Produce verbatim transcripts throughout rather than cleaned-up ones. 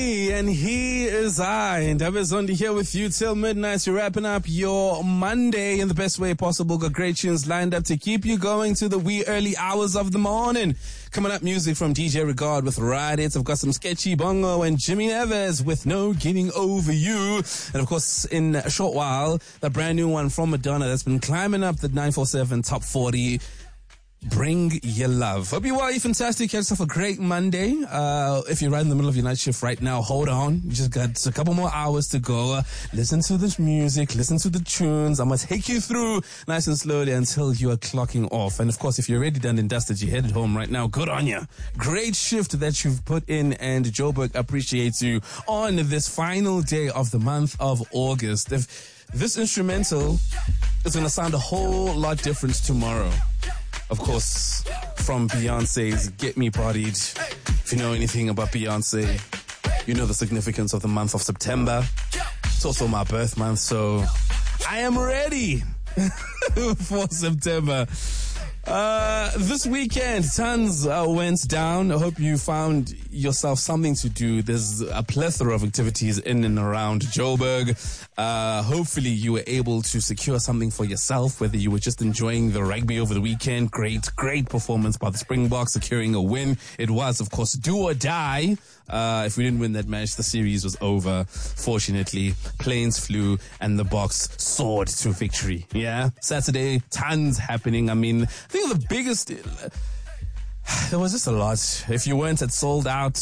And he is I, and Dabazondi here with you till midnight. You're wrapping up your Monday in the best way possible. Got great tunes lined up to keep you going to the wee early hours of the morning. Coming up, music from D J Regard with Ride It. I've got some sketchy bongo and Jimmy Neves with No Getting Over You. And of course, in a short while, the brand new one from Madonna that's been climbing up the nine four seven top forty. Bring Your Love. Hope you are fantastic. Have yourself a great Monday. Uh, if you're right in the middle of your night shift right now, hold on. You just got a couple more hours to go. Uh, listen to this music. Listen to the tunes. I'm going to take you through nice and slowly until you are clocking off. And of course, if you're already done and dusted, you're headed home right now. Good on you. Great shift that you've put in, and Joburg appreciates you on this final day of the month of August. If this instrumental is going to sound a whole lot different tomorrow. Of course, from Beyonce's Get Me Partied. If you know anything about Beyonce, you know the significance of the month of September. It's also my birth month, so I am ready for September. Uh, this weekend, tons uh, went down. I hope you found yourself something to do. There's a plethora of activities in and around Joburg. Uh, hopefully you were able to secure something for yourself, whether you were just enjoying the rugby over the weekend. Great, great performance by the Springboks, securing a win. It was, of course, do or die. Uh, if we didn't win that match, the series was over. Fortunately, planes flew and the Boks soared to victory. Yeah. Saturday, tons happening. I mean, I think the biggest, there was just a lot. If you weren't at sold out,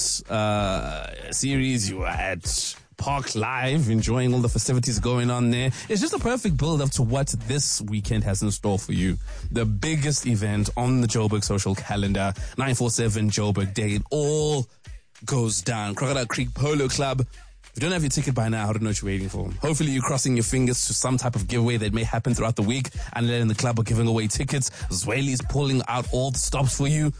uh, series, you were at Park Live, enjoying all the festivities going on there. It's just a perfect build up to what this weekend has in store for you. The biggest event on the Joburg social calendar, nine four seven Joburg Day. It all goes down. Crocodile Creek Polo Club. If you don't have your ticket by now, I don't know what you're waiting for. Hopefully you're crossing your fingers to some type of giveaway that may happen throughout the week. And then the club are giving away tickets. Zweli's pulling out all the stops for you.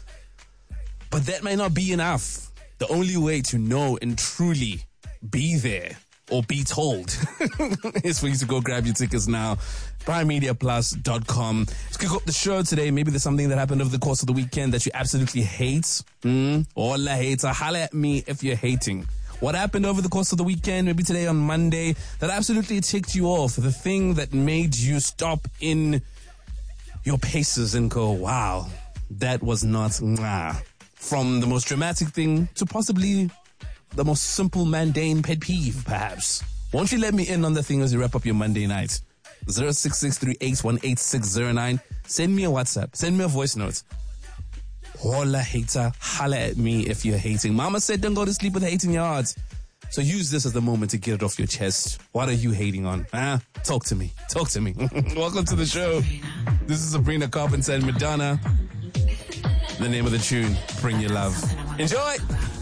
But that may not be enough. The only way to know and truly be there or be told is for you to go grab your tickets now. prime media plus dot com. Let's kick up the show today. Maybe there's something that happened over the course of the weekend that you absolutely hate. Mm? Hola hater. Holla at me if you're hating. What happened over the course of the weekend, maybe today on Monday, that absolutely ticked you off? The thing that made you stop in your paces and go, wow, that was not nah. From the most dramatic thing to possibly the most simple, mundane pet peeve, perhaps. Won't you let me in on the thing as you wrap up your Monday night? zero six six three eight one eight six zero nine. Send me a WhatsApp. Send me a voice note. Holla hater, holla at me if you're hating. Mama said don't go to sleep with hate in your heart. So use this as the moment to get it off your chest. What are you hating on? Huh? Talk to me. Talk to me. Welcome to the show. This is Sabrina Carpenter and Madonna. The name of the tune, Bring Your Love. Enjoy!